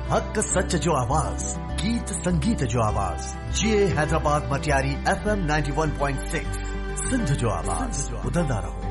हक सच जो आवाज, गीत संगीत जो आवाज, ये हैदराबाद मटियारी FM 91.6 सिंध जो आवाज, ॿुधंदा रहो।